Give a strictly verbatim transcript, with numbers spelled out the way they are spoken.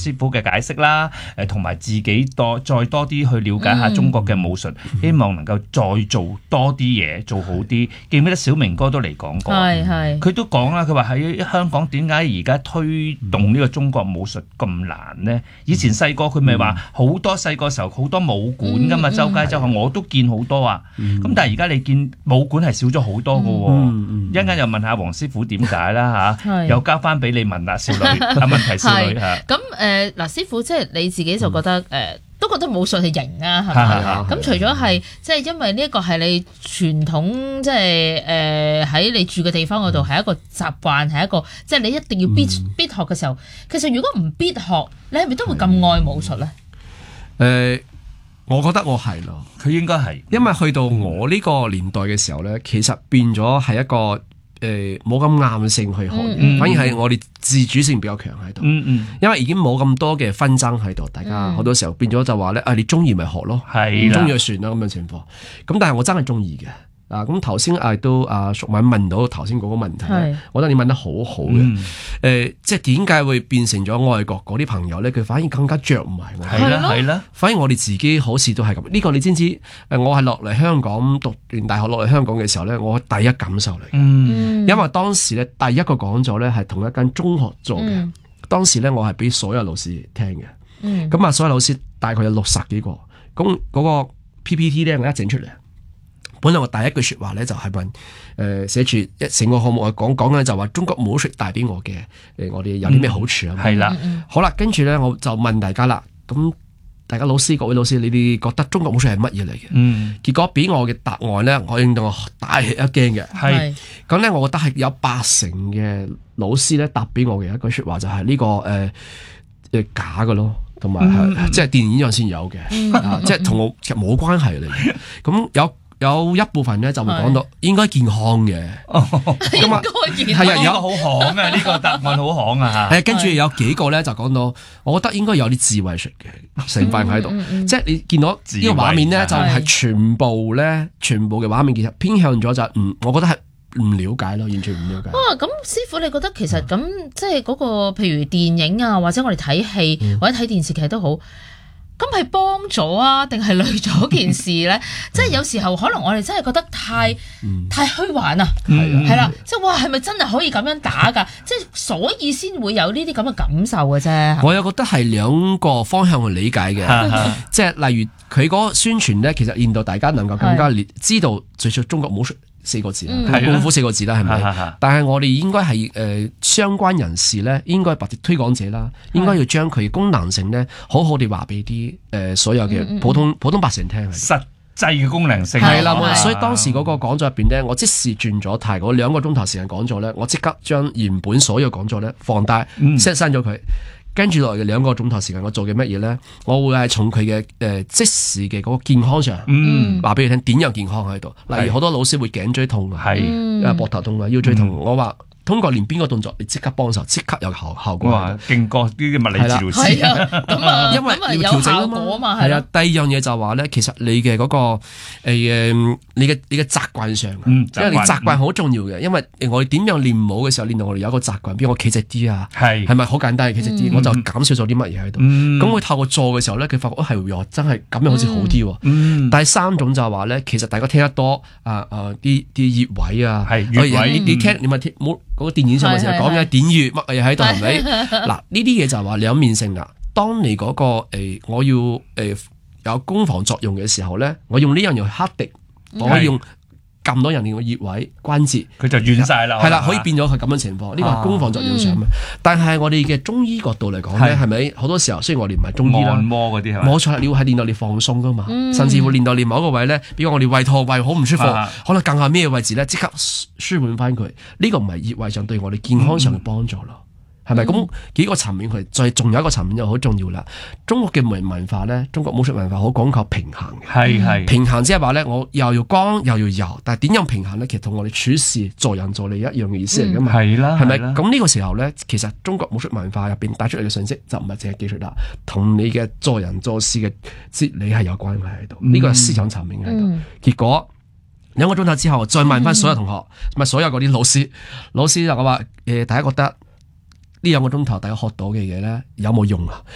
師傅嘅解釋啦，誒同埋自己多再多啲去了解下中國嘅武術，嗯、希望能夠再做多啲嘢，做好啲。記唔記得小明哥都嚟講過？ 係係， 佢都講啦，佢話喺香港點解而家推動呢個中國武術咁難呢？以前細個佢咪話好多細個時候好多武館噶嘛，周街周巷我都見好多啊。咁但係而家你見武館係少咗好多噶喎。一陣間又問下黃師傅點解啦嚇，又交翻俾你問啦，少女啊，問題少女嚇。 咁誒嗱，師傅即係你自己就覺得誒。都覺得武術係型啊，係咪？咁除咗係即係因為呢一個係你傳統，即係誒喺你住嘅地方嗰度係一個習慣，係一個即係你一定要必必學嘅時候。其實如果唔必學，你係咪都會咁愛武術咧？ 誒，我覺得我係咯， 佢應該係，因為去到我呢個年代嘅時候咧，其實變咗係一個。誒冇咁硬性去學，嗯、反而係我哋自主性比較強喺度。嗯嗯、因為已經冇咁多嘅紛爭喺度，大家好多時候變咗就話咧，啊你中意咪學咯，唔中意就算啦咁樣情況。咁但係我真係中意嘅。啊，咁頭先啊都啊淑敏問到頭先嗰個問題咧，我覺得你問得好好嘅。誒、嗯呃，即係點解會變成咗外國嗰啲朋友咧？佢反而更加着唔係我。 係啦係啦， 反而我哋自己好似都係咁。呢、這個你知唔知？誒，我係落嚟香港讀完大學落嚟香港嘅時候咧，我第一感受嚟。嗯，因為當時咧第一個講座咧係同一間中學做嘅。嗯、當時咧我係俾所有老師聽嘅。嗯，咁啊所有老師大概有六十幾個。咁嗰個 P P T 咧我一整出嚟。本來我第一句說話咧就係問，誒寫住一成個項目我講講緊就話中國武術帶俾我嘅，誒、呃、我哋有啲咩好處啊？係啦、嗯，好啦，跟住咧我就問大家啦，咁大家老師各位老師，你哋覺得中國武術係乜嘢嚟嘅？嗯，結果俾我嘅答案咧，我令到我大吃一驚嘅。係，咁咧我覺得係有八成嘅老師咧答俾我嘅一句說話就係呢、這個誒誒、呃、假嘅咯。同埋、嗯、即係電影上先有嘅、嗯啊，即係同我其實冇關係嚟嘅。咁有有一部分咧就會講到應該健康嘅，咁啊係啊，有好行啊，呢個答案好行啊嚇。跟住有幾個咧就講到，我覺得應該有啲智慧術嘅成分喺度，嗯嗯嗯、即係你見到呢個畫面咧就係全部咧全部嘅畫面其實偏向咗就係唔，我覺得係。唔了解咯，完全唔了解。哇！ 咁師傅，你覺得其實咁、嗯、即係嗰個譬如電影啊，或者我哋睇戲、嗯、或者睇電視劇都好，咁係幫咗啊，定係累咗件事咧？即係有時候可能我哋真係覺得太、嗯、太虛幻啊，係啦、嗯，即係哇，係咪真係可以咁樣打㗎？即係所以先會有呢啲咁嘅感受嘅啫。 我又覺得係兩個方向去理解嘅，即係例如佢嗰個宣傳咧，其實令到大家能夠更加知道最初中國武術。四個字啦，係功夫四個字啦，係咪？是但係我哋應該係誒相關人士咧，應該或者推廣者啦，應該要將佢功能性咧，好好地話俾啲誒所有嘅普通、嗯嗯、普通百姓聽。實際嘅功能性係啦，所以當時嗰個講座入邊咧，我即時轉咗題，嗰兩個鐘頭時間講座咧，我即刻將原本所有講座咧放低 set 刪咗佢。跟住落嚟嘅兩個鐘頭時間，我做嘅乜嘢咧？我會係從佢嘅誒即時嘅嗰個健康上，話俾你聽點樣健康喺度。例如好多老師會頸椎痛啊，係啊膊頭痛啊，腰椎痛。我話通過練邊個動作，你即刻幫手，即刻有效效果。哇！勁過啲物理治療師。係啊，咁啊，因為要調整啊嘛。係啊，第二樣嘢就係話咧，其實你嘅嗰個誒誒，你嘅你嘅習慣上，因為你習慣好重要嘅。因為我哋點樣練武嘅時候，練到我哋有一個習慣，比如我企直啲啊，係係咪好簡單嘅企直啲？我就減少咗啲乜嘢喺度。咁我透過做嘅時候咧，佢發覺哦係喎，真係咁樣好似好啲。嗯。第三種就係話咧，其實大家聽得多啊啊啲啲穴位啊，係穴位。你聽你咪聽冇。嗰個電影上嘅時候講嘅點穴乜嘢喺度係咪？嗱呢啲嘢就係話兩面性啦。當你嗰、那個誒、呃、我要誒、呃、有攻防作用嘅時候咧，我用呢樣嘢去克敵，我可以用咁多人練個穴位關節，佢就軟晒啦。係啦，可以變咗係咁樣情況。呢個係攻防作用上嘅。啊嗯、但係我哋嘅中醫角度嚟講咧，係咪好多時候雖然我哋唔係中醫啦，按摩嗰啲係咪？冇錯，你要係練到你放鬆噶嘛，嗯、甚至會練到你某一個位咧，比如我哋胃痛胃好唔舒服，啊、可能更下咩位置咧，即刻舒緩翻佢。呢、這個唔係穴位上對我哋健康上嘅幫助咯。嗯係咪咁幾個層面佢再仲有一個層面就好重要啦。中國嘅文文化咧，中國武術文化好講求平衡嘅，係係平衡即係話咧，我又要剛又要柔，但係點樣平衡咧？其實同我哋處事做人做你一樣嘅意思嚟噶嘛。係啦、嗯，係咪？咁呢個時候咧，其實中國武術文化入邊帶出嚟嘅信息就唔係淨係技術啦，同你嘅做人做事嘅哲理係有關係喺度。呢個係思想層面喺度。嗯、結果兩個鐘頭之後，再問翻所有同學，唔係、嗯、所有嗰啲老師，老師就話誒，大家覺得？呢兩個鐘頭大家學到嘅嘢咧有冇用啊？